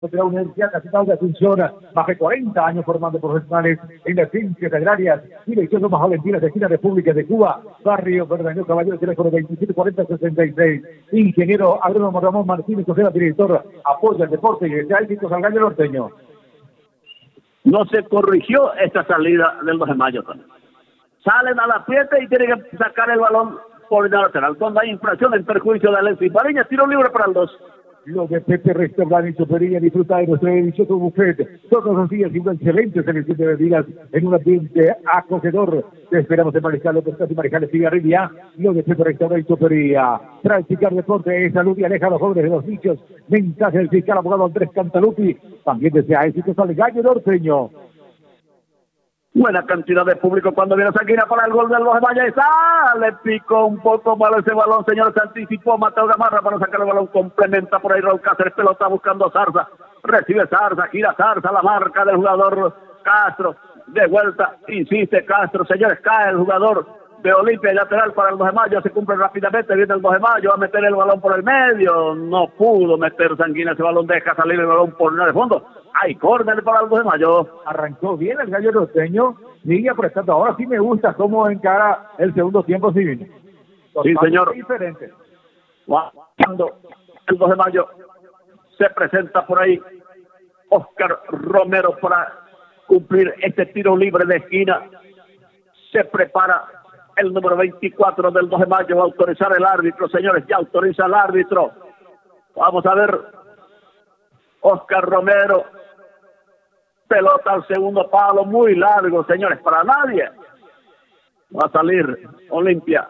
de la Universidad Nacional de Asunción, más de 40 años formando profesionales en las ciencias agrarias, dirección más Valentinas de aquí, la República de Cuba, barrio Bernardo Caballero, teléfono 2740-66, ingeniero agrónomo Ramón Martínez Ojeda, director, apoya el deporte y el Árbitros al Gallo Norteño. No se corrigió esta salida del 2 de mayo. Salen a la fiesta y tienen que sacar el balón por el lateral. Cuando hay infracción en perjuicio de Alexis Pariña, tiro libre para el 2. Lo de Pepe Restaurante y Supería, disfruta de nuestro delicioso buffet todos los días y una excelente selección de bebidas en un ambiente acogedor. Te esperamos en Mariscal López y Mariscal Estigarribia. Lo de Pepe Restaurante y Supería, practicar deporte es salud y aleja a los jóvenes de los nichos. Mensaje del fiscal abogado Andrés Cantalupi, también desea éxitos al Gallo Norteño. Buena cantidad de público cuando viene Sanguina para el gol del 2 de mayo. Le picó un poco mal ese balón, señores. Se anticipó Mateo Gamarra para sacar el balón. Complementa por ahí Raúl Cáceres. Pelota buscando a Zarza. Recibe Zarza, gira Zarza. La marca del jugador Castro. De vuelta, insiste Castro. Señores, cae el jugador de Olimpia y lateral para el 2 de mayo. Se cumple rápidamente. Viene el 2 de mayo. Va a meter el balón por el medio. No pudo meter Sanguina ese balón. Deja salir el balón por el fondo. Hay córner para el 2 de mayo. Arrancó bien el Gallo Norteño, sigue prestando. Ahora sí me gusta cómo encara el segundo tiempo civil. Sí, señor. Diferente. Cuando el 2 de mayo se presenta por ahí Oscar Romero para cumplir este tiro libre de esquina. Se prepara el número 24 del 2 de mayo a autorizar el árbitro, señores. Ya autoriza el árbitro. Vamos a ver. Oscar Romero. Pelota al segundo palo, muy largo, señores, para nadie. Va a salir Olimpia.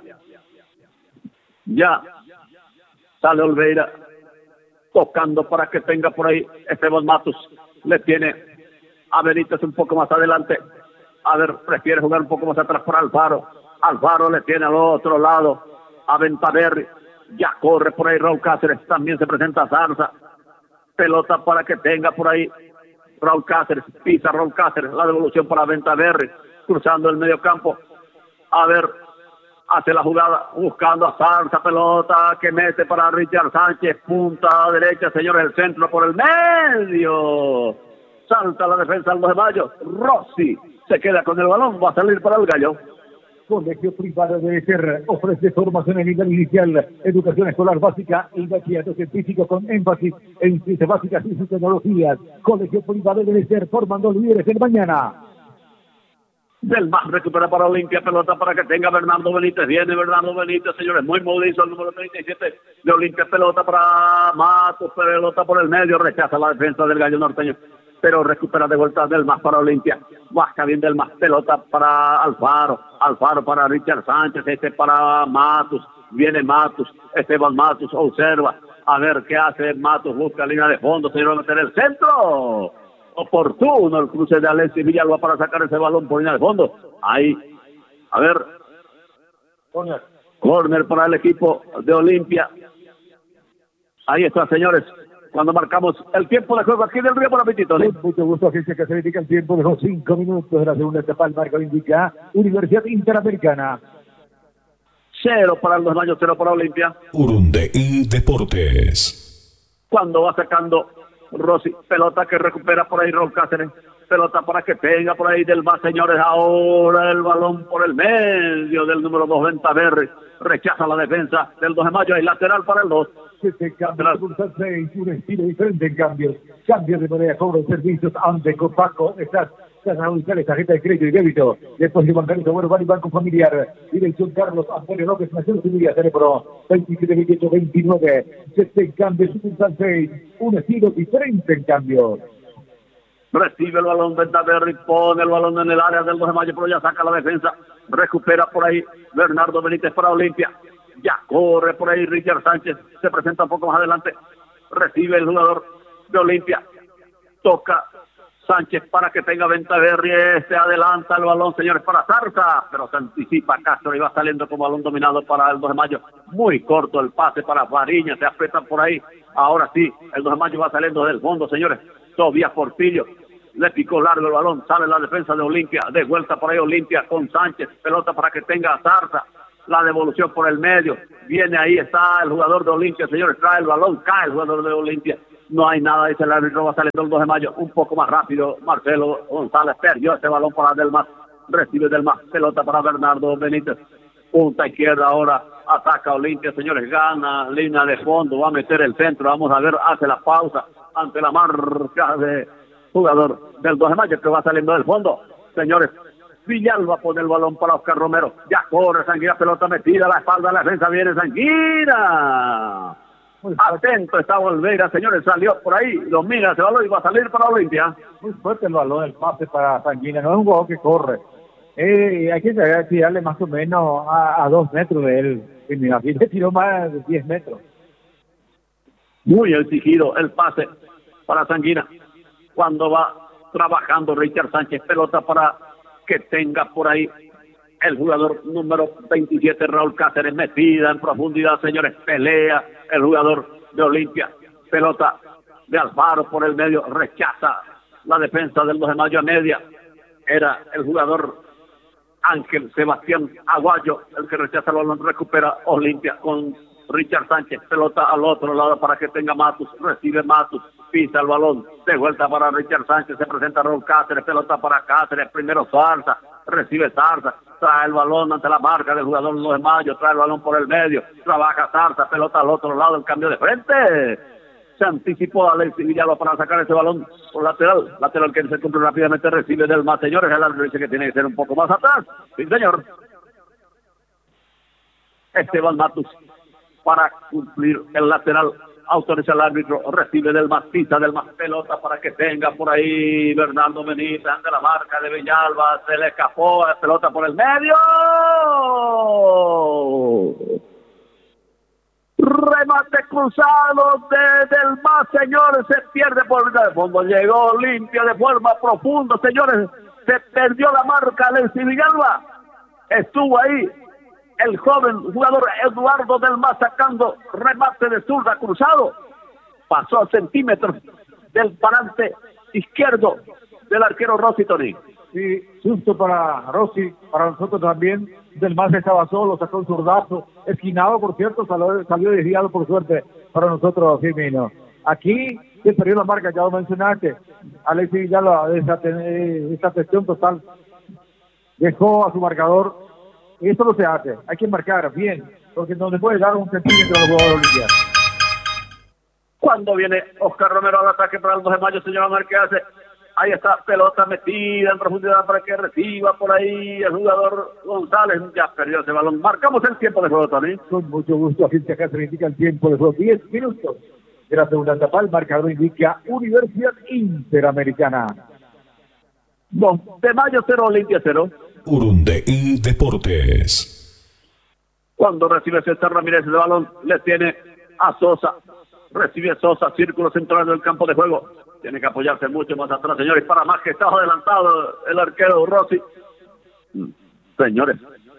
Ya sale Olveira, tocando para que tenga por ahí Esteban Matus. Le tiene a Benítez un poco más adelante. A ver, prefiere jugar un poco más atrás para Alfaro. Alfaro le tiene al otro lado a Ventaverri. Ya corre por ahí Raúl Cáceres. También se presenta Zarza. Pelota para que tenga por ahí Raúl Cáceres, pisa Raúl Cáceres, la devolución para Ventaverri, cruzando el medio campo. A ver, hace la jugada, buscando a Zarza, pelota que mete para Richard Sánchez, punta derecha, señores, el centro por el medio. Salta la defensa al 2 de mayo. Rossi se queda con el balón, va a salir para el Gallo. Colegio Privado debe ser, ofrece formación en nivel inicial, educación escolar básica y bachillerato científico con énfasis en ciencias básicas y sus tecnologías. Colegio Privado debe ser, formando líderes en mañana. Del más recupera para Olimpia, pelota para que tenga Bernardo Benítez. Viene Bernardo Benítez, señores, muy movido el número 37 de Olimpia. Pelota para Matos, pelota por el medio, rechaza la defensa del Gallo Norteño, pero recupera de vuelta del más para Olimpia. Baja bien del más, pelota para Alfaro para Richard Sánchez, para Matus. Viene Matus, Esteban Matus, observa, a ver qué hace Matus, busca línea de fondo, se va a meter el centro. Oportuno el cruce de Alexis Villalba para sacar ese balón por línea de fondo. Ahí, a ver. Corner para el equipo de Olimpia. Ahí está, señores. Cuando marcamos el tiempo de juego aquí del Río por apetito. Con mucho gusto, agencia que se indica el tiempo de los 5 minutos de la segunda etapa. El marco indica Universidad Interamericana. 0 para el 2 de mayo, 0 para Olimpia. Urundeí Deportes. Cuando va sacando Rossi, pelota que recupera por ahí Raúl Cáceres. Pelota para que tenga por ahí del más, señores. Ahora el balón por el medio del número 2, Ventaverri. Rechaza la defensa del 2 de mayo. Hay lateral para el 2. Se cambia pulsar 6, un estilo diferente en cambios. Cambio de moneda, cobro de servicios, ante Copaco, estás a utilizar tarjeta de crédito y débito. Depósito bancario, bueno, Banco Familiar. Dirección Carlos Antonio López, Nación Civil, Cerebro, 27, 28, 29. Se cambia, pulsar 6, un estilo diferente en cambios. Recibe el balón Ventaverri, pone el balón en el área del 2 de mayo, pero ya saca la defensa. Recupera por ahí Bernardo Benítez para Olimpia. Ya corre por ahí Richard Sánchez, se presenta un poco más adelante, recibe el jugador de Olimpia, toca Sánchez para que tenga Ventaverri, adelanta el balón, señores, para Zarza, pero se anticipa Castro y va saliendo como balón dominado para el 2 de mayo, muy corto el pase para Fariña, se aprieta por ahí, ahora sí, el 2 de mayo va saliendo del fondo, señores, Tobías Portillo, le picó largo el balón, sale la defensa de Olimpia, de vuelta por ahí Olimpia con Sánchez, pelota para que tenga Zarza, la devolución por el medio, viene ahí, está el jugador de Olimpia, señores, trae el balón, cae el jugador de Olimpia, No hay nada, dice el árbitro, va saliendo el 2 de mayo, un poco más rápido. Marcelo González perdió este balón para Delmas, recibe Delmas, pelota para Bernardo Benítez, punta izquierda ahora, ataca Olimpia, señores, gana, línea de fondo, va a meter el centro, vamos a ver, hace la pausa ante la marca de jugador del 2 de mayo que va saliendo del fondo, señores. Villalba pone el balón para Oscar Romero, ya corre Sanguina, pelota metida a la espalda de la defensa, viene Sanguina. Atento está Olveira, señores, salió por ahí, domina ese balón y va a salir para Olimpia. Muy fuerte el balón, el pase para Sanguina, no es un jugador que corre. Hay que tirarle más o menos a 2 metros de él. Aquí le tiró más de 10 metros. Muy exigido el pase para Sanguina. Cuando va trabajando Richard Sánchez, pelota para que tenga por ahí el jugador número 27, Raúl Cáceres, metida en profundidad, señores, pelea el jugador de Olimpia, pelota de Alfaro por el medio, rechaza la defensa del 2 de mayo a media, era el jugador Ángel Sebastián Aguayo el que rechaza el balón, recupera Olimpia con Richard Sánchez, pelota al otro lado para que tenga Matus, recibe Matus, pisa el balón, de vuelta para Richard Sánchez, se presenta Raúl Cáceres, pelota para Cáceres, primero Zarza, recibe Zarza, trae el balón ante la marca del jugador 2 de mayo, trae el balón por el medio, trabaja Zarza, pelota al otro lado, el cambio de frente, se anticipó a Alexis Villalba para sacar ese balón por lateral que se cumple rápidamente, recibe del más, señores, el árbitro dice que tiene que ser un poco más atrás, sí señor, Esteban Matus, para cumplir el lateral, autoriza el árbitro, recibe del más, pisa del más, pelota para que tenga por ahí Bernardo Benítez ante la marca de Villalba, se le escapó la pelota por el medio, remate cruzado del más, señores, se pierde por el fondo, llegó limpia de forma profunda, señores, se perdió la marca Alexis Villalba, estuvo ahí el joven jugador Eduardo del Mas sacando remate de zurda cruzado, pasó a centímetros del parante izquierdo del arquero Rossi Toni. Sí, susto para Rossi, para nosotros también. Del Mas estaba solo, sacó un zurdazo, esquinado por cierto, salió desviado por suerte para nosotros, Firmino. Aquí se perdió la marca, ya lo mencionaste, Alexis Villalba, esa gestión total, dejó a su marcador. Y esto no se hace, hay que marcar bien, porque no le puede dar un centímetro a los jugadores bolivianos. Cuando viene Oscar Romero al ataque para el 2 de mayo, señor Amar, ¿qué hace? Ahí está, pelota metida en profundidad para que reciba por ahí el jugador González, ya perdió ese balón. Marcamos el tiempo de juego, Tony. Con mucho gusto, aquí acá se indica el tiempo de juego, 10 minutos de la segunda etapa, el marcador indica Universidad Interamericana. 2 de mayo 0, Olimpia 0. Urundeí Deportes. Cuando recibe César Ramírez el balón, le tiene a Sosa. Recibe Sosa, círculo central del campo de juego. Tiene que apoyarse mucho más atrás, señores. Para más que estaba adelantado el arquero Rossi. Señores,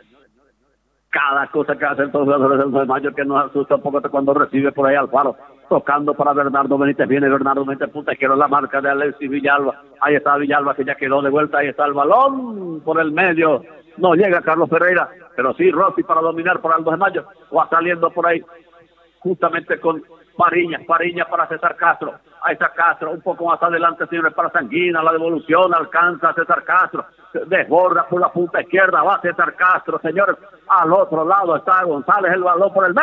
cada cosa que hacen todos los jugadores del 2 de mayo que nos asusta un poco cuando recibe por ahí Alfaro. Tocando para Bernardo Benítez, viene Bernardo Benítez, punta izquierda, la marca de Alexis Villalba, ahí está Villalba que ya quedó de vuelta, ahí está el balón por el medio, no llega Carlos Ferreira, pero sí Rossi para dominar para el 2 de mayo, va saliendo por ahí, justamente con Fariña para César Castro, ahí está Castro, un poco más adelante, señores, para Sanguina, la devolución, alcanza a César Castro, desborda por la punta izquierda, va César Castro, señores, al otro lado está González, el balón por el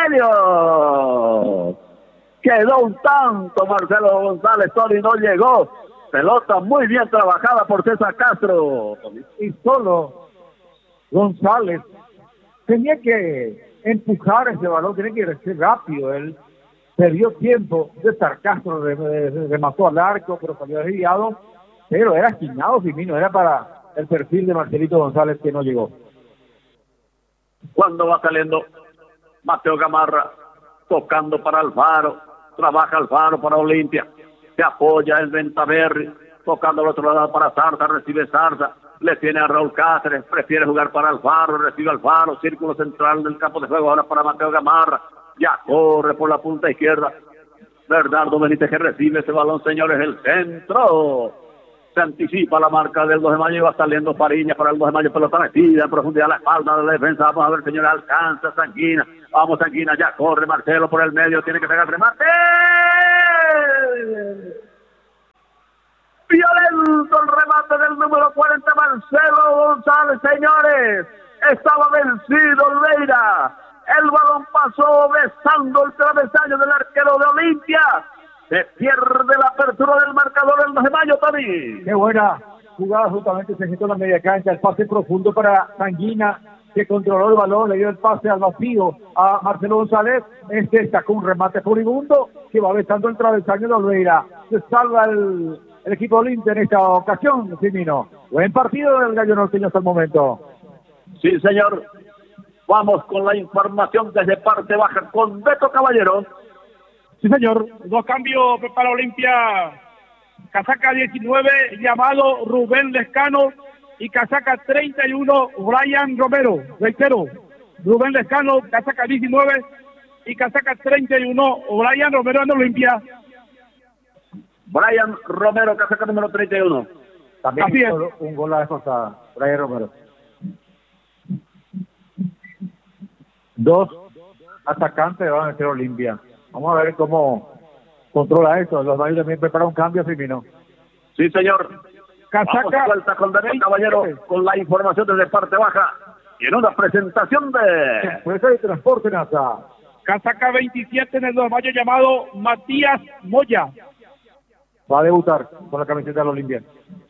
medio. Quedó un tanto Marcelo González, Tony no llegó. Pelota muy bien trabajada por César Castro. Y solo González tenía que empujar ese balón, tenía que ser rápido. Él perdió tiempo. César Castro remató al arco, pero salió desviado. Pero era esquinado, Firmino, era para el perfil de Marcelito González que no llegó. Cuando va saliendo Mateo Gamarra, tocando para Alfaro. Trabaja Alfaro para Olimpia, se apoya el Ventaverri, tocando al otro lado para Zarza, recibe Zarza, le tiene a Raúl Cáceres, prefiere jugar para Alfaro, recibe Alfaro, círculo central del campo de juego, ahora para Mateo Gamarra, ya corre por la punta izquierda, Bernardo Benítez que recibe ese balón, señores, el centro, se anticipa la marca del 2 de mayo y va saliendo Fariña para el 2 de mayo, pelota metida en profundidad a la espalda de la defensa, vamos a ver, señores, alcanza Sanguina, vamos Sanguina, ya corre Marcelo por el medio, tiene que pegar remate, Violento el remate del número 40, Marcelo González, señores. Estaba vencido Olveira. El balón pasó besando el travesaño del arquero de Olimpia. Se pierde la apertura del marcador el 2 de mayo, Tony. Qué buena jugada, justamente se gestó en la media cancha, el pase profundo para Sanguina, que controló el balón, le dio el pase al vacío a Marcelo González. Sacó un remate furibundo que va besando el travesaño de Olveira. Se salva el equipo Olimpia en esta ocasión, Simino. Buen partido del Gallo Norteño hasta el momento. Sí, señor. Vamos con la información desde parte baja con Beto Caballero. Sí, señor. Dos cambios para Olimpia. Casaca 19, llamado Rubén Lescano. Y casaca 31, Brian Romero. Reitero, Rubén Lescano, casaca 19. Y casaca 31, Brian Romero en Olimpia. Brian Romero, casaca número 31. También Así es. un gol a descontada, Brian Romero. Dos atacantes van a ser Olimpia. Vamos a ver cómo controla esto. Los Bayos también prepara un cambio, Firmino. Sí, señor. Casaca Vamos vuelta con Beto Caballero con la información desde parte baja y en una presentación de Empresa de Transporte NASA. Casaca 27 en el 2 de mayo, llamado Matías Moya. Va a debutar con la camiseta de la Olimpia.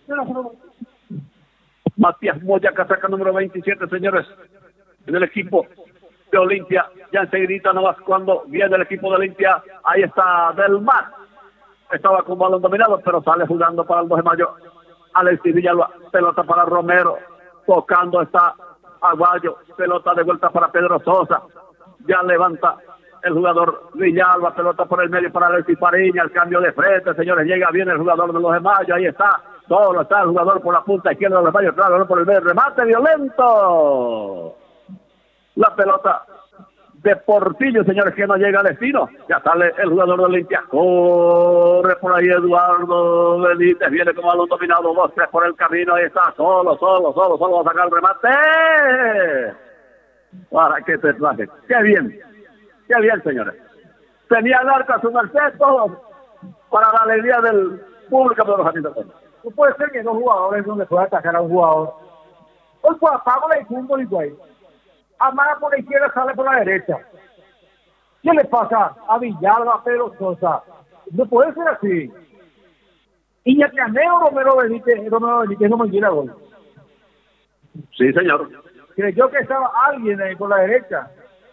Matías Moya, casaca número 27, señores, en el equipo de Olimpia. Ya enseguidita nomás cuando viene el equipo de Olimpia, ahí está Del Mar. Estaba con balón dominado, pero sale jugando para el 2 de mayo. Alexis Villalba, pelota para Romero, tocando está Aguayo, pelota de vuelta para Pedro Sosa. Ya levanta el jugador Villalba, pelota por el medio para Alexis Fariña, el cambio de frente, señores, llega bien el jugador de los de Mayo, ahí está, solo está el jugador por la punta izquierda de los de Mayo, claro, por el medio, remate violento. La pelota de Portillo, señores, que no llega al destino. Ya sale el jugador de Olimpia. Corre por ahí Eduardo Benítez. Viene como balón dominado. 2-3 por el camino. Ahí está. Solo. Va a sacar el remate. Para que te traje. Qué bien, señores. Tenía el arco a su merced, todo para la alegría del público de los atletas. No puede ser que dos jugadores donde pueda atacar a un jugador. Hoy pues apágale el fútbol y güey. Amara por la izquierda, sale por la derecha. ¿Qué le pasa a Villalba, a Pedro Sosa? No puede ser así. Y el caneo Romero Benítez no me quiere gol. Sí, señor. Creyó que estaba alguien ahí por la derecha.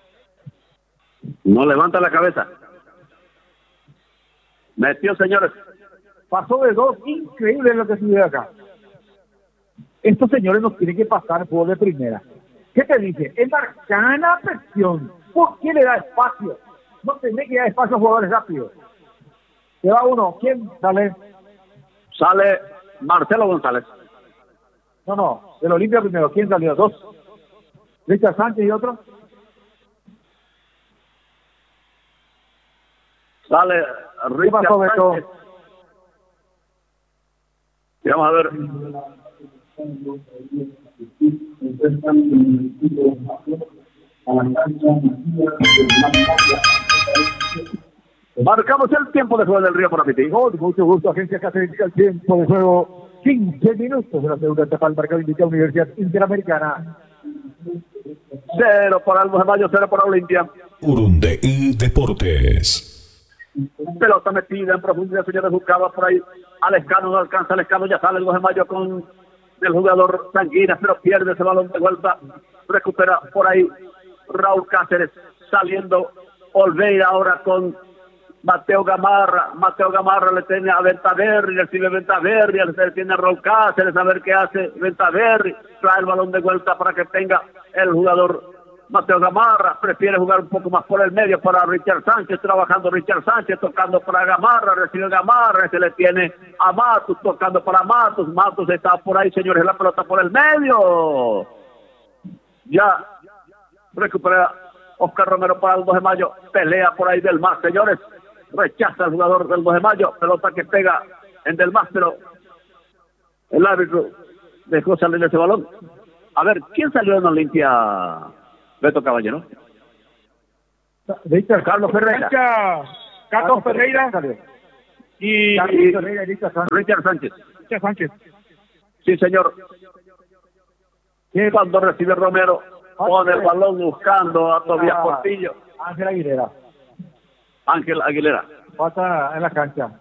No levanta la cabeza. Metió, señores. Pasó de dos, increíble lo que sucedió acá. Estos señores nos tienen que pasar por de primera. ¿Qué te dice? Es marcana presión. ¿Por qué le da espacio? No tiene que dar espacio a jugadores rápidos. Se va uno. ¿Quién sale? Sale Marcelo González. No. Del Olimpia primero. ¿Quién salió? Dos. Richard Sánchez y otro. Sale Richard Sánchez. Y vamos a ver. Marcamos el tiempo de juego del Río para Piti. Mucho gusto, agencia que hace el tiempo de juego. 15 minutos de la segunda etapa del marcador indicado Universidad Interamericana. 0 para el 2 de mayo, 0 para Olimpia. Urundeí Deportes. Pelota metida en profundidad, señores, buscaba por ahí. Alescano no alcanza, Alescano ya sale el 2 de mayo con el jugador Sanguina, pero pierde ese balón de vuelta. Recupera por ahí Raúl Cáceres, saliendo Olveira ahora con Mateo Gamarra. Mateo Gamarra le tiene a Ventaverri, recibe Ventaverri, le tiene a Raúl Cáceres, a ver qué hace Ventaverri. Trae el balón de vuelta para que tenga el jugador Mateo Gamarra. Prefiere jugar un poco más por el medio para Richard Sánchez, trabajando Richard Sánchez, tocando para Gamarra, recibe Gamarra, se le tiene a Matus, tocando para Matus. Matus está por ahí, señores, la pelota por el medio. Ya recupera Oscar Romero para el 2 de mayo, pelea por ahí Del Mar, señores, rechaza el jugador del 2 de mayo, pelota que pega en Del Mar, pero el árbitro dejó salir ese balón. A ver, ¿quién salió en Olimpia? Beto Caballero. Víctor Carlos Ferreira. Carlos Ferreira. y Richard Sánchez. Sánchez. Sí, señor. Cuando recibe Romero, pone el balón buscando a Tobías Portillo. Ángel Aguilera. Pasa en la cancha.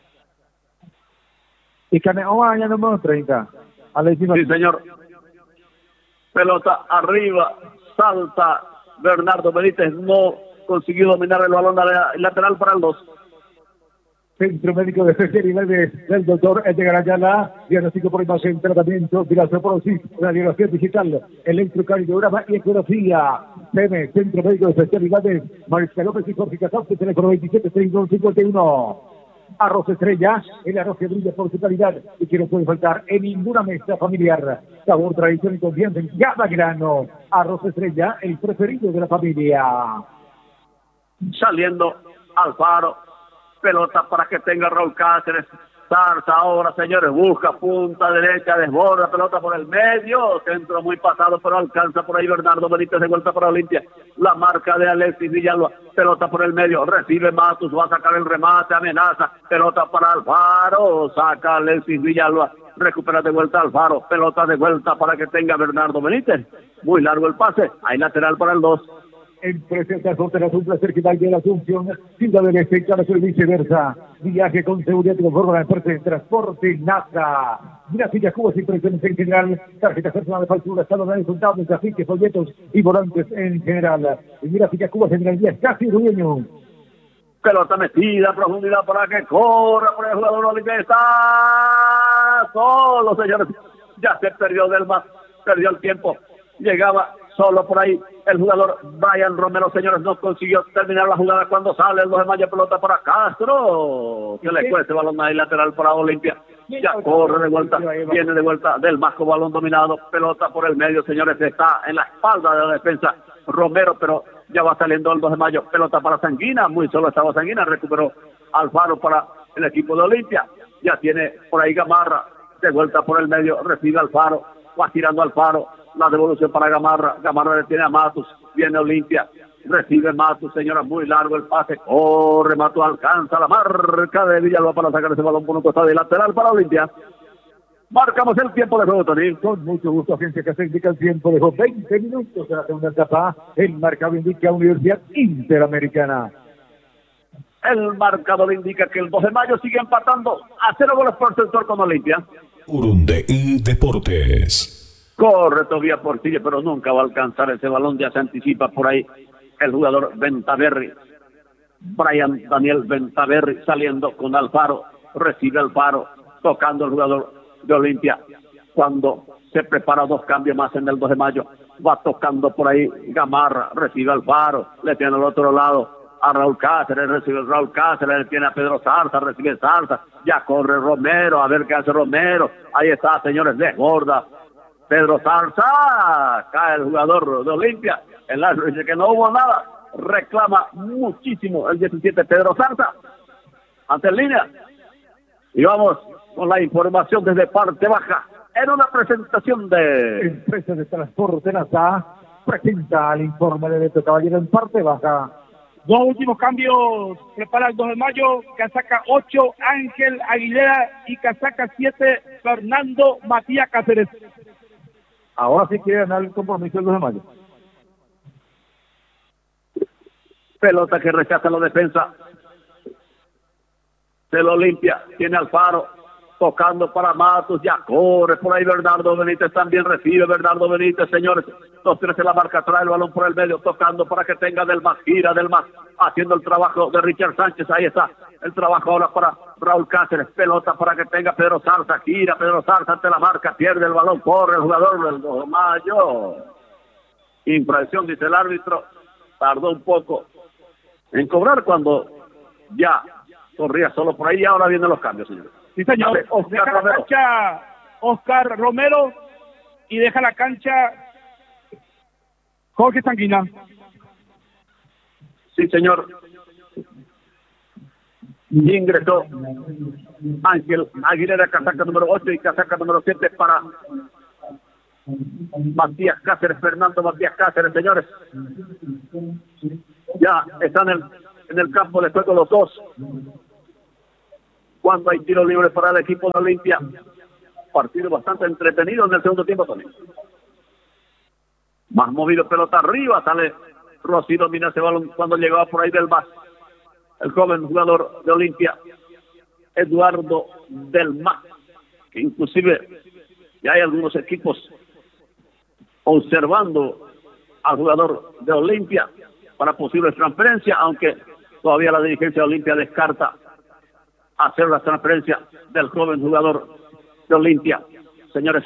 Y Caneoa ya número 30. Sí, señor. Pelota arriba, salta Bernardo Benítez, no consiguió dominar el balón lateral para el 2. Centro Médico de Especialidades del doctor Edgar Ayala, diagnóstico por imagen, tratamiento de la osteoporosis, radiografía digital, electrocardiograma y ecografía. Centro Médico de Especialidades, Mariscal López y Jorge Casante, teléfono 273151. Arroz Estrella, el arroz que brilla por su calidad y que no puede faltar en ninguna mesa familiar. Sabor, tradición y confianza en cada grano. Arroz Estrella, el preferido de la familia. Saliendo Alfaro, pelota para que tenga Raúl Cáceres. Zarza ahora, señores, busca punta derecha, desborda, pelota por el medio, centro muy pasado, pero alcanza por ahí Bernardo Benítez de vuelta para Olimpia. La marca de Alexis Villalba, pelota por el medio, recibe Matus, va a sacar el remate, amenaza, pelota para Alfaro, saca Alexis Villalba, recupera de vuelta Alfaro, pelota de vuelta para que tenga Bernardo Benítez. Muy largo el pase, hay lateral para el 2. En presentación de un placer que de la Asunción, Ciudad del Este, claro, y viceversa. Viaje con seguridad y conforme a la empresa de transporte NASA. Gracias, Cuba, sin presiones en general. Tarjetas personales, facturas, talones de resultados, afiches, folletos y volantes en general. Gracias, Cuba, general Díaz, casi dueño. Pelota metida, profundidad para que corra por el jugador Olimpia. Está solo, señores. Ya se perdió Delmas, perdió el tiempo. Llegaba solo por ahí el jugador Brian Romero, señores, no consiguió terminar la jugada cuando sale el 2 de mayo, pelota para Castro, que le cuesta el balón ahí lateral para Olimpia, ya corre de vuelta, viene de vuelta del Masco, balón dominado, pelota por el medio, señores, está en la espalda de la defensa Romero, pero ya va saliendo el 2 de mayo, pelota para Sanguina, muy solo estaba Sanguina, recuperó Alfaro para el equipo de Olimpia, ya tiene por ahí Gamarra, de vuelta por el medio, recibe Alfaro, va tirando Alfaro, la devolución para Gamarra, Gamarra le tiene a Matus, viene Olimpia, recibe Matus, señora, muy largo el pase, corre Matus, alcanza la marca de Villalba para sacar ese balón por un costado de lateral para Olimpia. Marcamos el tiempo de juego, Tony. Con mucho gusto, agencia que se indica el tiempo, dejó 20 minutos de la segunda etapa, el marcador indica Universidad Interamericana. El marcador indica que el 2 de mayo sigue empatando a 0 goles por sector con Olimpia. Urundeí Deportes. Corre Tobías Portillo, pero nunca va a alcanzar ese balón, ya se anticipa por ahí el jugador Ventaverri. Brian Daniel Ventaverri saliendo con Alfaro, recibe Alfaro, tocando el jugador de Olimpia. Cuando se prepara 2 cambios más en el 2 de mayo, va tocando por ahí Gamarra, recibe Alfaro, le tiene al otro lado a Raúl Cáceres, recibe Raúl Cáceres, le tiene a Pedro Zarza, recibe Zarza, ya corre Romero, a ver qué hace Romero, ahí está, señores, desborda Pedro Zarza, cae el jugador de Olimpia, el árbitro dice que no hubo nada, reclama muchísimo el 17 Pedro Zarza, ante en línea, y vamos con la información desde parte baja, en una presentación de Empresa de Transporte NASA, presenta el informe de Beto Caballero en parte baja. 2 últimos cambios, prepara el 2 de mayo, casaca 8, Ángel Aguilera, y casaca 7, Fernando Matías Cáceres. Ahora sí quiere ganar el compromiso el 2 de mayo. Pelota que rechaza la defensa. Se lo limpia. Tiene Alfaro. Tocando para Matos. Ya corre por ahí Bernardo Benítez. También recibe Bernardo Benítez, señores. 2-3 la marca. Trae el balón por el medio. Tocando para que tenga Delmas. Gira Delmas. Haciendo el trabajo de Richard Sánchez. Ahí está. El trabajo ahora para Raúl Cáceres. Pelota para que tenga Pedro Zarza. Gira Pedro Zarza ante la marca. Pierde el balón. Corre el jugador del 2 de mayo. Infracción, dice el árbitro. Tardó un poco en cobrar cuando ya corría solo por ahí. Y ahora vienen los cambios, señores. Sí, señor. Deja la cancha Oscar Romero y deja la cancha Jorge Sanguina. Sí, señor. Y ingresó Ángel Aguilera, casaca número 8 y casaca número 7 para Matías Cáceres, Fernando Matías Cáceres, señores. Ya están en el campo de juego los dos. cuando hay tiro libre para el equipo de Olimpia. Partido bastante entretenido en el segundo tiempo, Tony. Más movido, pelota arriba, sale Rossi, domina ese balón cuando llegaba por ahí del base. El joven jugador de Olimpia, Eduardo Del Mas, que inclusive ya hay algunos equipos observando al jugador de Olimpia para posibles transferencias, aunque todavía la dirigencia de Olimpia descarta hacer la transferencia del joven jugador de Olimpia. Señores,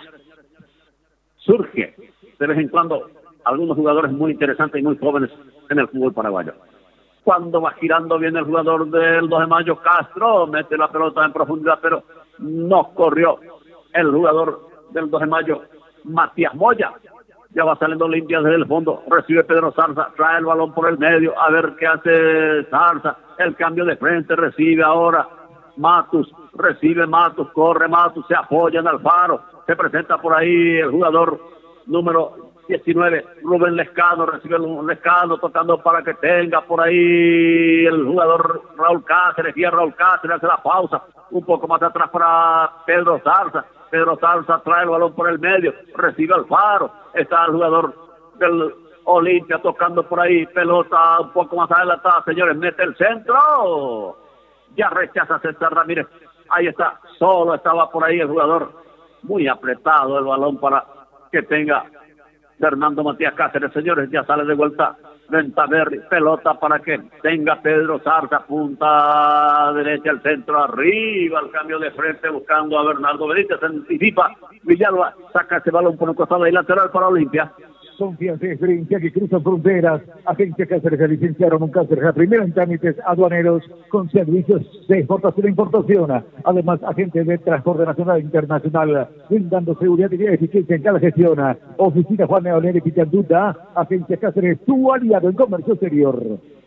surge de vez en cuando algunos jugadores muy interesantes y muy jóvenes en el fútbol paraguayo. Cuando va girando bien el jugador del 2 de mayo, Castro mete la pelota en profundidad, pero no corrió el jugador del 2 de mayo, Matías Moya. Ya va saliendo Olimpia desde el fondo, recibe Pedro Zarza, trae el balón por el medio, a ver qué hace Zarza, el cambio de frente, recibe ahora Matus, recibe Matus, corre Matus, se apoya en Alfaro, se presenta por ahí el jugador número 19, Rubén Lescano, recibe Lescano tocando para que tenga por ahí el jugador Raúl Cáceres, y Raúl Cáceres hace la pausa, un poco más atrás para Pedro Zarza. Pedro Zarza trae el balón por el medio, recibe Alfaro, está el jugador del Olimpia tocando por ahí, pelota un poco más adelantada, señores, mete el centro, ya rechaza César Ramírez, ahí está, solo estaba por ahí el jugador, muy apretado el balón para que tenga Fernando Matías Cáceres, señores, ya sale de vuelta Ventaverri, pelota para que tenga Pedro Zarza, punta derecha al centro, arriba, el cambio de frente buscando a Bernardo Benítez, se anticipa Villalba, saca ese balón por un costado y lateral para Olimpia. Confianza y experiencia que cruzan fronteras. Agencia Cáceres, licenciaron un Cáceres, la primera en trámites aduaneros con servicios de exportación e importación. Además, agente de transporte nacional e internacional, brindando seguridad y eficiencia en cada gestión. Oficina Juan Leonel y Pitanduta, Agencia Cáceres, tu aliado en comercio exterior.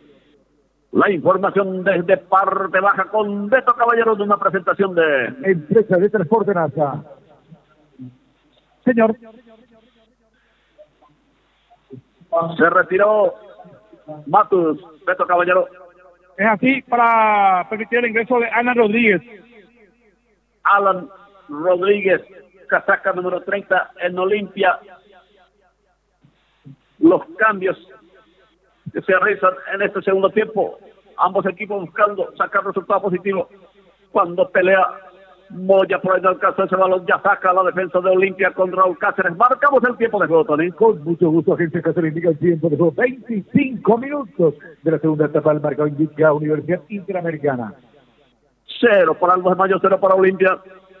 La información desde parte baja con Beto Caballero de una presentación de Empresa de Transporte NASA. Señor. Se retiró Matus, Beto Caballero. Es así para permitir el ingreso de Alan Rodríguez. Alan Rodríguez, casaca número 30 en Olimpia. Los cambios que se realizan en este segundo tiempo, ambos equipos buscando sacar resultados positivos. Cuando pelea Moya por ahí no alcanzó ese balón, ya saca la defensa de Olimpia con Raúl Cáceres. Marcamos el tiempo de juego, Tony. Con mucho gusto, Agencia Cáceres indica el tiempo de juego. 25 minutos de la segunda etapa del marcador indica Universidad Interamericana. 0 para el 2 de mayo, 0 para Olimpia.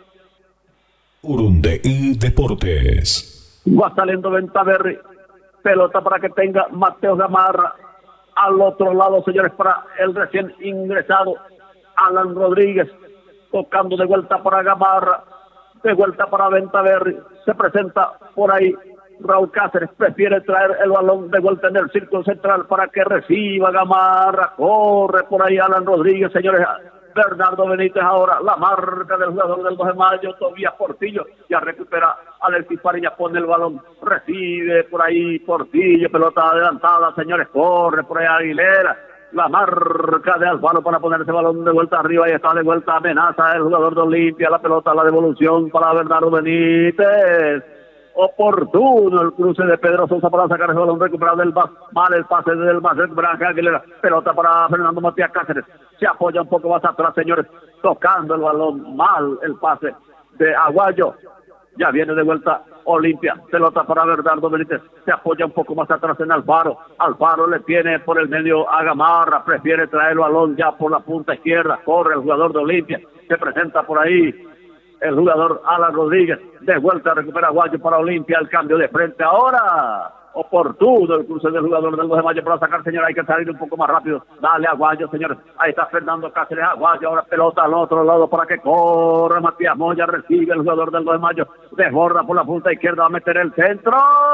Urundeí Deportes. Va saliendo Ventaverri. Pelota para que tenga Mateo Gamarra. Al otro lado, señores, para el recién ingresado Alan Rodríguez. Tocando de vuelta para Gamarra, de vuelta para Ventaverri, se presenta por ahí Raúl Cáceres, prefiere traer el balón de vuelta en el círculo central para que reciba Gamarra, corre por ahí Alan Rodríguez, señores, Bernardo Benítez ahora, la marca del jugador del 2 de mayo, Tobías Portillo, ya recupera Alexis Fariña, pone el balón, recibe por ahí Portillo, pelota adelantada, señores, corre por ahí Aguilera, la marca de Alfaro para poner ese balón de vuelta arriba, y está de vuelta, amenaza el jugador de Olimpia, la pelota, la devolución para Bernardo Benítez, oportuno el cruce de Pedro Sousa para sacar ese balón, recuperado del mal el pase del Bas, recupera Aguilera, pelota para Fernando Matías Cáceres, se apoya un poco más atrás, señores, tocando el balón, mal el pase de Aguayo, ya viene de vuelta Olimpia, pelota para Bernardo Benítez, se apoya un poco más atrás en Alfaro, Alfaro le tiene por el medio a Gamarra, prefiere traer el balón ya por la punta izquierda, corre el jugador de Olimpia, se presenta por ahí el jugador Alan Rodríguez, de vuelta recupera Aguayo para Olimpia, el cambio de frente ahora, oportuno el cruce del jugador del 2 de mayo para sacar, señores, hay que salir un poco más rápido, dale Aguayo, señores, ahí está Fernando Cáceres, Aguayo, ahora pelota al otro lado para que corra Matías Moya, recibe el jugador del 2 de mayo, desborda por la punta izquierda, va a meter el centro,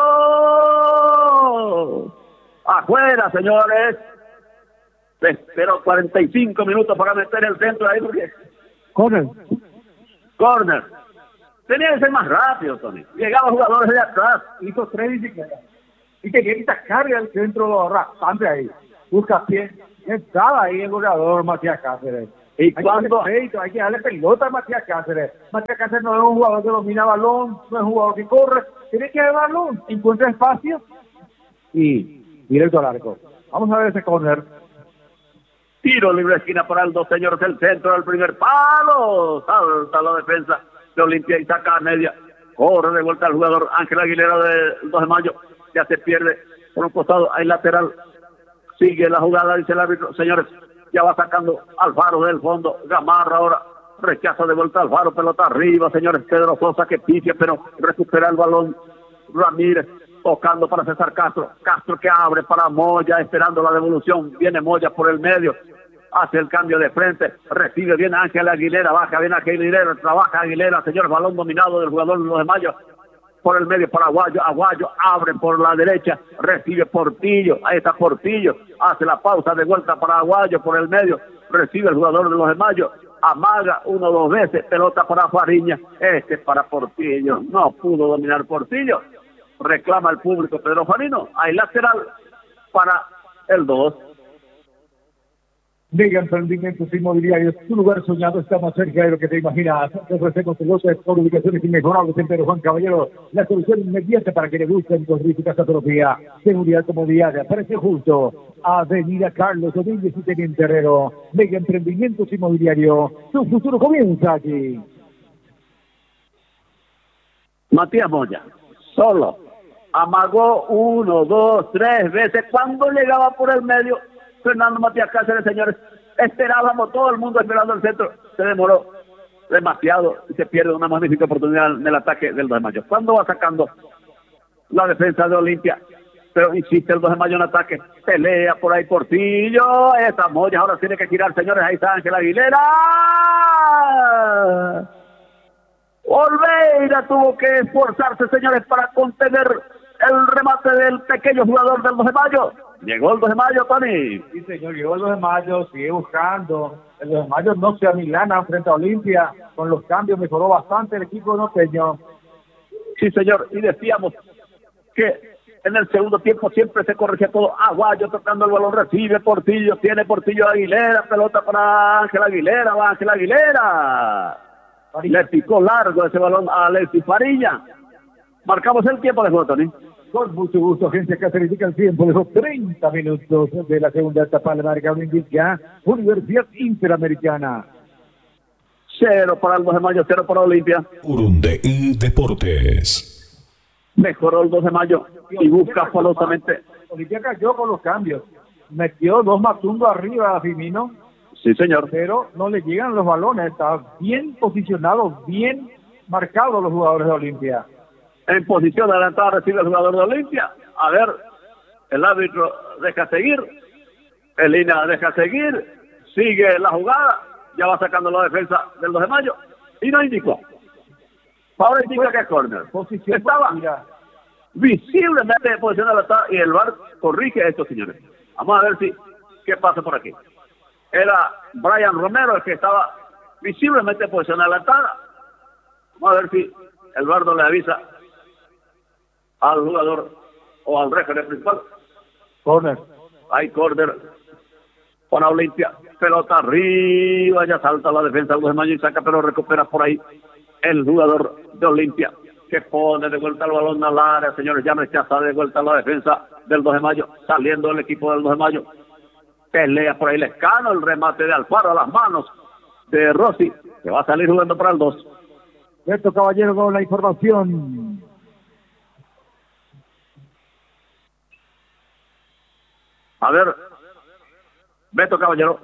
afuera, señores, espero 45 minutos para meter el centro ahí porque... Corner. Tenía que ser más rápido, Tony. Llegaban jugadores de atrás. Hizo 3 bicicletas. Y tenía que sacarle al centro raspante ahí. Busca pie. Estaba ahí el jugador Matías Cáceres. Y cuando hay que darle pelota a Matías Cáceres. Matías Cáceres no es un jugador que domina balón, no es un jugador que corre, tiene que dar balón, encuentra espacio y directo al arco. Vamos a ver ese corner. tiro libre de esquina para el 2, señores, el centro del primer palo, salta la defensa de Olimpia y saca a media, corre de vuelta al jugador Ángel Aguilera del 2 de mayo, ya se pierde por un costado, hay lateral, sigue la jugada, dice el árbitro, señores, ya va sacando Alfaro del fondo, Gamarra ahora, rechaza de vuelta Alfaro, pelota arriba, señores, Pedro Sosa que pifia, pero recupera el balón, Ramírez, tocando para César Castro, Castro que abre para Moya, esperando la devolución, viene Moya por el medio, hace el cambio de frente, recibe bien Ángel Aguilera, baja bien Ángel Aguilera, trabaja Aguilera, señor, balón dominado del jugador 2 de mayo, por el medio para Aguayo, abre por la derecha, recibe Portillo, ahí está Portillo, hace la pausa de vuelta para Aguayo por el medio, recibe el jugador de 2 de mayo, amaga 1 o 2 veces, pelota para Fariña, para Portillo, no pudo dominar Portillo, reclama el público Pedro Farino, hay lateral para el 2. Mega Emprendimientos Inmobiliarios, tu lugar soñado está más cerca de lo que te imaginas. Te ofrecemos celosas por ubicaciones inmejorables en Pedro Juan Caballero, la solución inmediata para que le gusten construir tu casa propia. Seguridad, comodidad, precio justo. Avenida Carlos Domínguez y Teniente Herrero. Mega Emprendimientos Inmobiliarios, tu futuro comienza aquí. Matías Moya, solo, amagó 1, 2, 3 veces, cuando llegaba por el medio, Fernando Matías Cáceres, señores, esperábamos todo el mundo esperando el centro, se demoró demasiado y se pierde una magnífica oportunidad en el ataque del 2 de mayo. ¿Cuándo va sacando la defensa de Olimpia? Pero insiste el 2 de mayo en ataque, pelea por ahí Portillo, esa Moya ahora tiene que girar, señores, ahí está Ángel Aguilera. Olveira tuvo que esforzarse, señores, para contener el remate del pequeño jugador del 2 de mayo. Llegó el 2 de mayo, Tony. Sí, señor, llegó el 2 de mayo, sigue buscando. El 2 de mayo no se amilana frente a Olimpia. Con los cambios mejoró bastante el equipo norteño. Sí, señor, y decíamos que en el segundo tiempo siempre se corregía todo. Aguayo tocando el balón, recibe Portillo, tiene Portillo Aguilera, pelota para Ángel Aguilera, va Ángel Aguilera. Le picó largo ese balón a Alexis Fariña. Marcamos el tiempo de juego, Tony. Con mucho gusto, Agencia Cáceres indica el tiempo de los 30 minutos de la segunda etapa de la marca indica Universidad Interamericana. 0 para el 2 de mayo, 0 para Olimpia. Urundeí Deportes. Mejoró el 2 de mayo y busca falosamente. Olimpia cayó con los cambios. Metió 2 Matungo arriba a Firmino. Sí, señor. Pero no le llegan los balones. Está bien posicionados, bien marcados los jugadores de Olimpia. En posición adelantada recibe el jugador de Olimpia. A ver, el árbitro deja seguir. El línea deja seguir. Sigue la jugada. Ya va sacando la defensa del 2 de mayo. Y no indicó. Ahora indica que es córner. Estaba visiblemente en posición adelantada y el VAR corrige esto, señores. Vamos a ver qué pasa por aquí. Era Brian Romero el que estaba visiblemente en posición adelantada. Vamos a ver si el VAR no le avisa al jugador o al referee principal. Corner. Hay corner para Olimpia. Pelota arriba, ya salta la defensa del 2 de mayo y saca, pero recupera por ahí el jugador de Olimpia, que pone de vuelta el balón al área, señores, ya rechaza de vuelta la defensa del 2 de mayo, saliendo el equipo del 2 de mayo. Pelea por ahí Lescano, el remate de Alfaro a las manos de Rossi, que va a salir jugando para el 2. Beto Caballero con la información. A ver, Beto Caballero.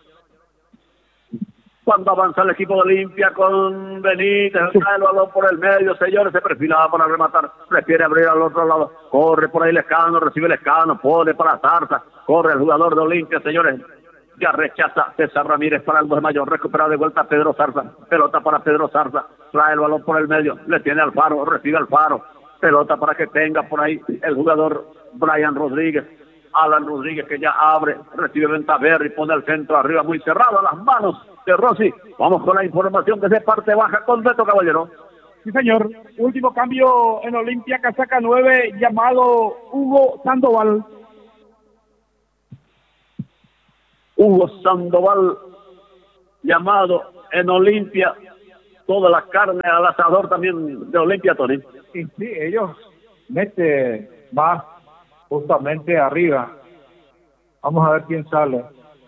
Cuando avanza el equipo de Olimpia con Benítez, trae el balón por el medio, señores, se perfilaba para rematar, prefiere abrir al otro lado, corre por ahí Lescano, recibe Lescano, pone para Zarza, corre el jugador de Olimpia, señores, ya rechaza César Ramírez para el 2 de mayo, recupera de vuelta Pedro Zarza, pelota para Pedro Zarza, trae el balón por el medio, le tiene Alfaro, recibe Alfaro, pelota para que tenga por ahí el jugador Brian Rodríguez, Alan Rodríguez que ya abre, recibe Ventaverri, pone el centro arriba muy cerrado a las manos de Rossi. Vamos con la información desde parte baja con Beto Caballero. Sí, señor. Último cambio en Olimpia, casaca 9, llamado Hugo Sandoval. Hugo Sandoval llamado en Olimpia, toda la carne al asador también de Olimpia, Tony. Y sí, ellos meten más justamente arriba. Vamos a ver quién sale.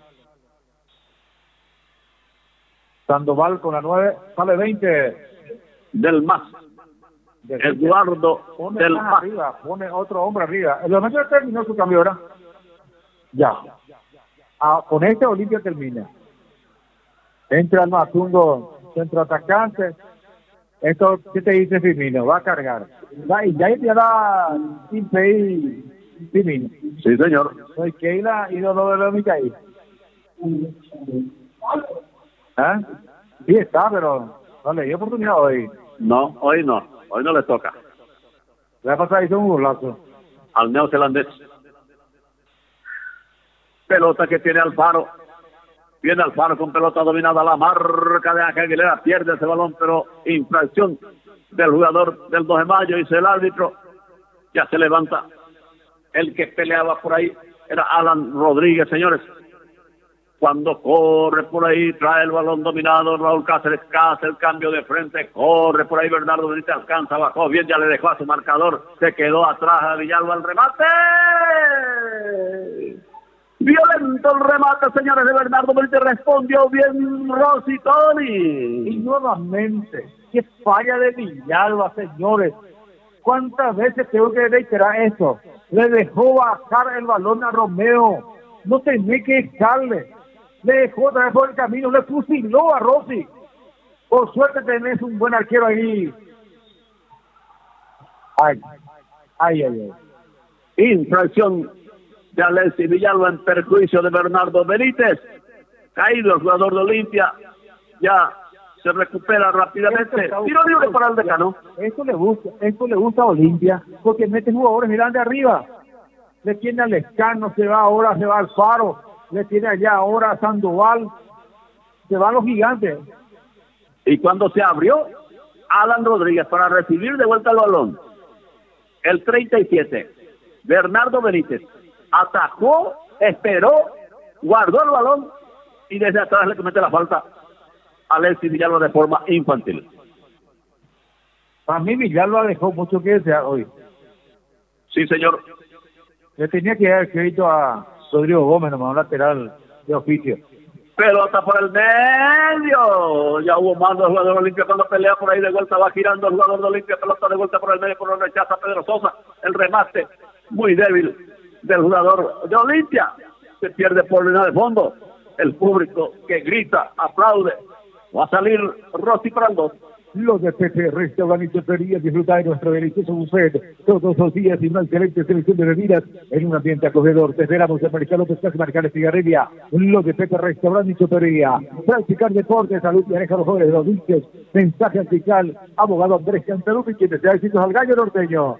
Sandoval con la 9, sale 20. Del MAS. Eduardo del MAS. Arriba, pone otro hombre arriba. El momento ya terminó su cambio, ¿verdad? Ya. Con este Olimpia termina. Entra el Matungo, centro atacante. Esto, ¿qué te dice Firmino? Va a cargar. Y ya da Impey Firmino. Sí, señor. Soy Keila, ídolo de los Micaí. ¿Ah? Sí está, pero no le dio oportunidad hoy. No, hoy no le toca. La pasada hizo un golazo. Al neozelandés. Pelota que tiene Alfaro. Viene Alfaro con pelota dominada, la marca de Ángel Aguilera, pierde ese balón, pero infracción del jugador del 2 de mayo, dice el árbitro. Ya se levanta. El que peleaba por ahí era Alan Rodríguez, señores. Cuando corre por ahí, trae el balón dominado, Raúl Cáceres hace el cambio de frente, corre por ahí, Bernardo Benítez alcanza, bajó bien, ya le dejó a su marcador, se quedó atrás a Villalba al remate. Violento el remate, señores, de Bernardo Benítez, respondió bien Rossi Tony. Y nuevamente, qué falla de Villalba, señores. ¿Cuántas veces tengo que reiterar esto? Le dejó bajar el balón a Romeo, no tenía que dejarle. Le dejó otra vez por el camino, le fusiló a Rossi. Por suerte tenés un buen arquero ahí. Ay. Infracción de Alexis Villalba en perjuicio de Bernardo Benítez. Caído el jugador de Olimpia. Ya se recupera rápidamente. Tiro libre para el Decano. Esto le gusta a Olimpia, porque mete jugadores grandes arriba. Le tiene al Lescano, se va Alfaro. Le tiene allá ahora a Sandoval, se van los gigantes. Y cuando se abrió, Alan Rodríguez para recibir de vuelta el balón. El 37, Bernardo Benítez, atajó, esperó, guardó el balón y desde atrás le comete la falta a Alexis Villalba de forma infantil. Para mí Villalba dejó mucho que desear hoy. Sí, señor. Le tenía que dar crédito a Rodrigo Gómez, nomás lateral de oficio. Pelota por el medio. Ya hubo mando al jugador de Olimpia cuando pelea por ahí de vuelta. Va girando el jugador de Olimpia. Pelota de vuelta por el medio. Por lo rechaza Pedro Sosa. El remate muy débil del jugador de Olimpia. Se pierde por línea de fondo. El público que grita, aplaude. Va a salir Rossi para el 2. Los de Pepe Restaurant y Chopería, disfrutar de nuestro delicioso buffet todos los días y una excelente selección de bebidas en un ambiente acogedor. Te esperamos en Maricalo Pescas y Maricales Cigarrería. Los de Pepe Restaurant y Chopería. Practicar deporte, salud y alejar los jóvenes de los vicios. Mensaje antical, abogado Andrés Cantalupi, quien desea éxitos al gallo norteño.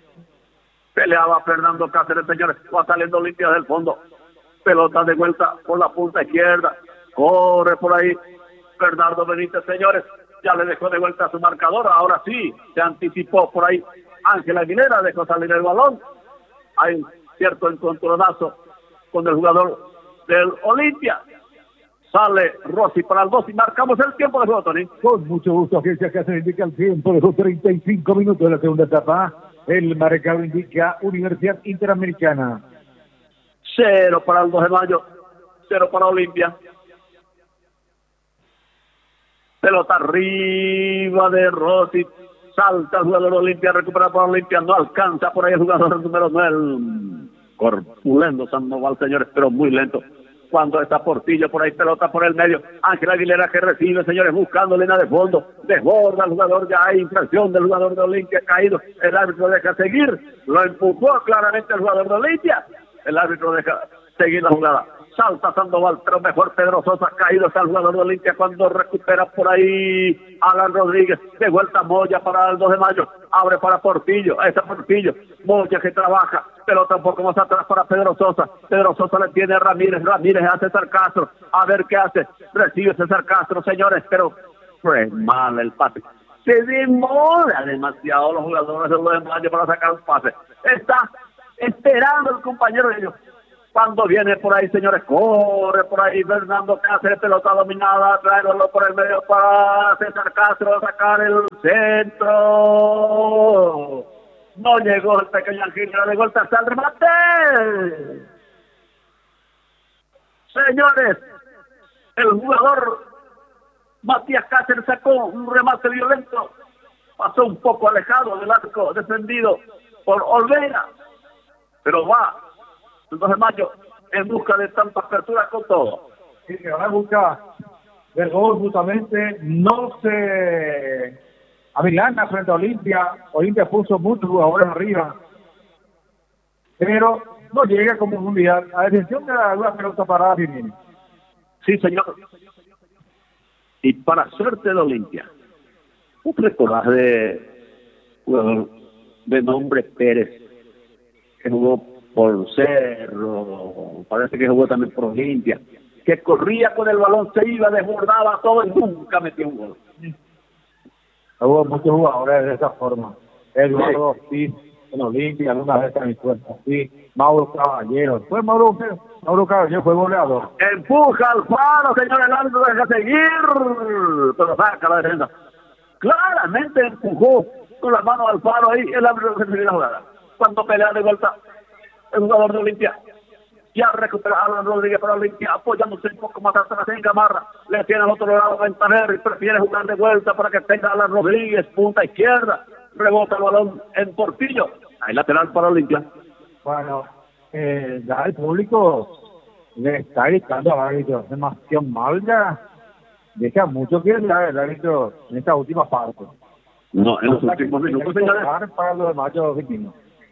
Peleaba Fernando Cáceres, señores. Va saliendo Olimpia del fondo. Pelota de vuelta por la punta izquierda. Corre por ahí Bernardo Benítez, señores. Ya le dejó de vuelta a su marcador, ahora sí, se anticipó por ahí Ángel Aguilera, dejó salir el balón. Hay un cierto encontronazo con el jugador del Olimpia. Sale Rossi para el 2 y marcamos el tiempo de juego, Tony. Con mucho gusto, agencia que se indica el tiempo de los 35 minutos de la segunda etapa. El marcador indica Universidad Interamericana. 0 para el 2 de mayo, 0 para Olimpia. Pelota arriba de Rossi, salta el jugador de Olimpia, recupera por Olimpia, no alcanza por ahí el jugador número 9, el corpulento Sandoval, señores, pero muy lento. Cuando está Portillo por ahí, pelota por el medio, Ángel Aguilera que recibe, señores, buscando línea de fondo, desborda el jugador, ya hay infracción del jugador de Olimpia caído, el árbitro deja seguir, lo empujó claramente el jugador de Olimpia, el árbitro deja seguir la jugada. Salta Sandoval, pero mejor Pedro Sosa, caído está el jugador de Olimpia cuando recupera por ahí Alan Rodríguez, de vuelta Moya para el 2 de mayo, abre para Portillo, ahí está Portillo, Moya que trabaja, pelota un poco más atrás para Pedro Sosa le tiene a Ramírez hace César Castro, a ver qué hace, recibe César Castro, señores, pero fue mal el pase, se demora demasiado los jugadores del 2 de mayo para sacar un pase, está esperando el compañero de ellos Cuando viene por ahí, señores, corre por ahí Fernando Cáceres, pelota dominada, traerlo por el medio para César Castro a sacar el centro. No llegó el pequeño Angélica de golpe hasta el remate. Señores, el jugador Matías Cáceres sacó un remate violento, pasó un poco alejado del arco defendido por Olvera, pero va el 2 de mayo en busca de tanta apertura con todo. Sí, que va a buscar del gol justamente, no se amilana frente a Olimpia. Olimpia puso muchos jugadores arriba, pero no llega con profundidad, a excepción de alguna pelota parada Firmino. Sí, señor. Y para suerte de Olimpia, ¿tú te recordás de jugador de nombre Pérez, que jugó por Cerro, parece que jugó también por Olimpia, que corría con el balón, se iba, desbordaba todo y nunca metió un gol? Hubo muchos jugadores de esa forma. Eduardo Ortiz en Olimpia, algunas veces en mi cuenta, sí. Mauro Caballero. Mauro Caballero fue goleador. Empuja al Faro, señor Hernández, deja seguir, pero saca la defensa. Claramente empujó con la mano al Faro ahí, el árbitro se la jugada. Cuando pelea de vuelta el jugador de Olimpia, ya recupera a Alan Rodríguez para Olimpia, apoyándose un poco más atrás en Gamarra, le tiene al otro lado Ventaver y prefiere jugar de vuelta para que tenga a Alan Rodríguez, punta izquierda, rebota el balón en Portillo, hay lateral para Olimpia. Bueno, ya el público le está gritando al árbitro, demasiado mal ya, deja mucho que el árbitro en esta última parte. No, en los últimos minutos, señores. Para los demás argentinos.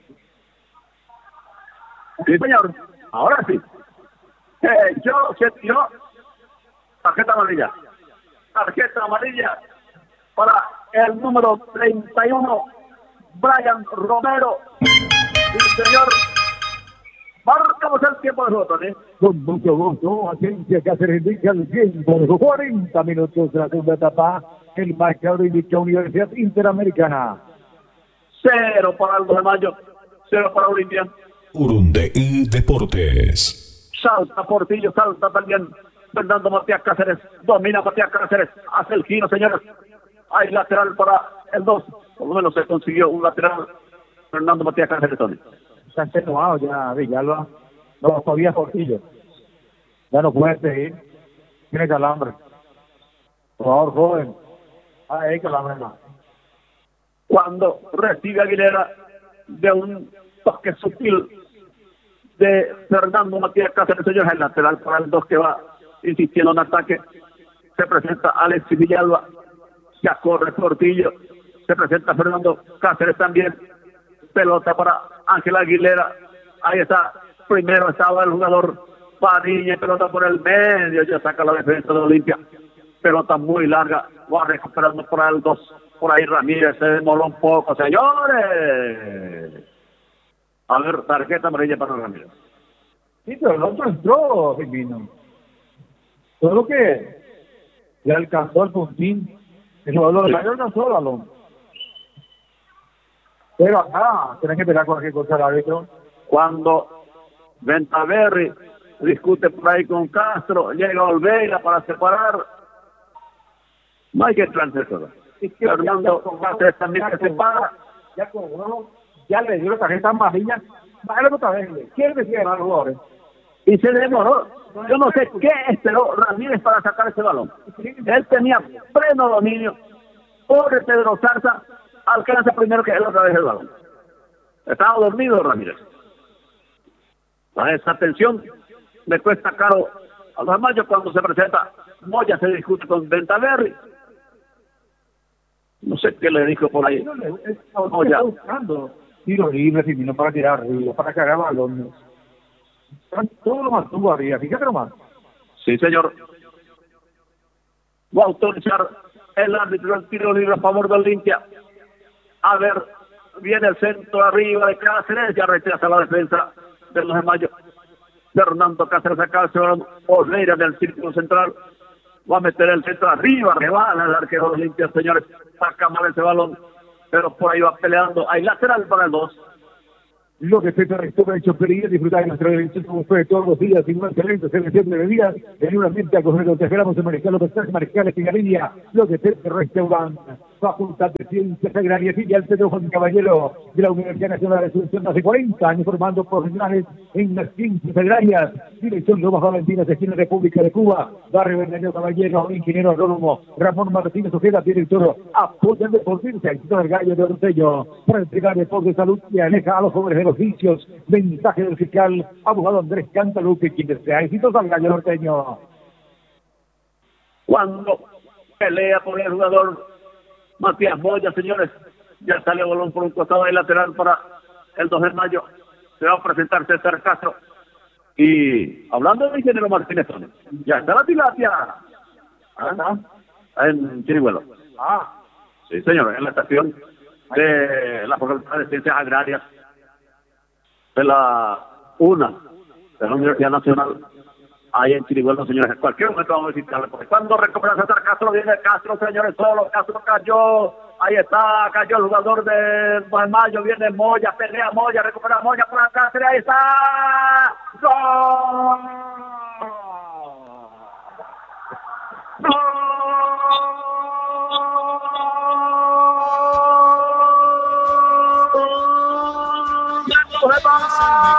Sí, señor. Ahora sí. Se tiró. Tarjeta amarilla. Tarjeta amarilla para el número 31, Brian Romero. Sí, señor. Marcamos el tiempo de juego, ¿eh? Con mucho gusto, Agencia Cáceres indica el tiempo de 40 minutos de la segunda etapa. El marcador indica Universidad Interamericana. 0 para el 2 de mayo. 0 para Olimpia. Urundeí Deportes. Salta Portillo, salta también Fernando Matías Cáceres, domina Matías Cáceres, hace el giro, señores. Hay lateral para el 2, por lo menos se consiguió un lateral. Fernando Matías Cáceres, Tony. Está extenuado ya Villalba, no todavía Portillo. Ya no puede seguir, tiene calambre. Jugador joven, hay calambre más. Cuando recibe Aguilera de un toque sutil de Fernando Matías Cáceres, señores, el lateral para el 2 que va insistiendo en ataque, se presenta Alexis Villalba, ya corre Portillo, se presenta Fernando Cáceres también, pelota para Ángel Aguilera, ahí está, primero estaba el jugador Padilla, pelota por el medio, ya saca la defensa de Olimpia, pelota muy larga, va recuperando por el 2, por ahí Ramírez se demoró un poco, señores. A ver, tarjeta amarilla para Ramírez. Sí, pero el otro entró, Firmino. Solo que le alcanzó el puntín. El jugador le alcanzó el balón. Pero acá tienen que esperar cualquier cosa al árbitro. Cuando Ventaverri discute por ahí con Castro, llega Olvera para separar. No hay que entrar en eso. Fernando Cáceres también se separa. Ya cobró, ya le dio la tarjeta amarilla. Bájale otra vez. ¿Quién decía los jugadores? Y se demoró. Yo no sé qué esperó Ramírez para sacar ese balón. Él tenía pleno dominio. Pobre Pedro Zarza alcanza primero que él otra vez el balón. Estaba dormido Ramírez. A esa tensión le cuesta caro a los Mayo cuando se presenta. Moya se discute con Ventaverri. No sé qué le dijo por ahí. Está buscando tiro libre, Firmino, para tirar arriba, para cargar balones. Todo lo mantuvo arriba, fíjate nomás. Sí, señor. Va a autorizar el árbitro el tiro libre a favor de Olimpia. A ver, viene el centro arriba de Cáceres, ya rechaza la defensa del 2 de mayo. Fernando Cáceres acá, Olvera del círculo central. Va a meter el centro arriba, rebala el arquero de Olimpia, señores. Saca mal ese balón, pero por ahí va peleando. Hay lateral para el 2. Lo que Pepe Resto ha hecho Perilla, disfrutar de nuestra deliciosa buffet todos los días sin una excelente selección de bebidas en un ambiente acogedor. Te esperamos en Mariscal Pescado, Mariscal Estigarilla. Lo que Pepe Restaurant, Facultad de Ciencias Agrarias y al Pedro Juan Caballero de la Universidad Nacional de Asunción, hace 40 años formando profesionales en las ciencias agrarias. Dirección Lomas Valentinas, esquina República de Cuba. Barrio Bernardo Caballero, ingeniero agrónomo Ramón Martínez Ojeda, director Apoyo Deportivo, Instituto del Gallo de Ortello, para entregar deporte de salud y aleja a los jóvenes de los vicios. Mensaje del fiscal, abogado Andrés Cantalupe, quien desea éxitos al Gallo Norteño. Cuando pelea por el jugador Matías Moya, señores, ya sale el balón por un costado del lateral para el 2 de mayo. Se va a presentar César Castro. Y hablando del ingeniero Martínez, ya está la tilapia. En Chirihuelo. Sí, señor, en la estación de la Facultad de Ciencias Agrarias de la UNA, de la Universidad Nacional, ahí en Chirihuelo, señores. En cualquier momento vamos a visitarle, porque cuando recupera César Castro, viene Castro, señores, solo. Castro cayó, ahí está, cayó el jugador de Mayo, viene Moya, pelea Moya, recupera Moya por acá, ahí está. ¡Gol! ¡Gol!